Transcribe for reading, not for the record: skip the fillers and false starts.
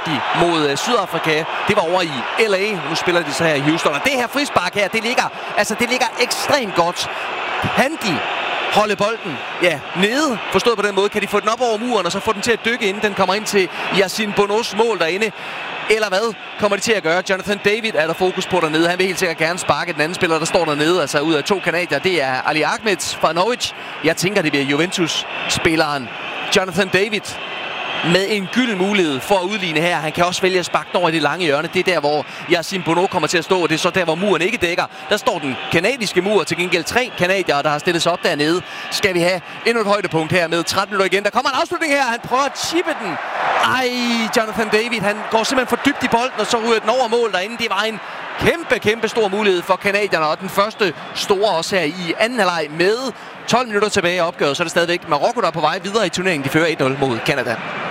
de mod Sydafrika. Det var over i LA. Nu spiller de så her i Houston. Og det her frispark her, det ligger ekstremt godt. Kan de holde bolden nede, forstået på den måde? Kan de få den op over muren og så få den til at dykke, inden den kommer ind til Yassine Bonos mål derinde? Eller hvad kommer de til at gøre? Jonathan David er der fokus på dernede. Han vil helt sikkert gerne sparke den anden spiller, der står dernede. Altså ud af 2 kanadier. Det er Ali Ahmed fra Norwich. Jeg tænker, det bliver Juventus-spilleren Jonathan David med en gylden mulighed for at udligne her. Han kan også vælge at sparke den over i det lange hjørne. Det er der, hvor Yassine Bono kommer til at stå, og det er så der, hvor muren ikke dækker. Der står den kanadiske mur, til gengæld 3 kanadier, der har stillet sig op dernede. Skal vi have endnu et højdepunkt her med 13 minutter igen. Der kommer en afslutning her. Han prøver at chippe den. Ej, Jonathan David, han går simpelthen for dybt i bolden, og så ryger den over mål derinde. Det var en kæmpe stor mulighed for kanadierne, og den første store også her i anden halvleg med 12 minutter tilbage i opgøret. Så er det stadigvæk Marokko, der er på vej videre i turneringen. De fører 1-0 mod Canada.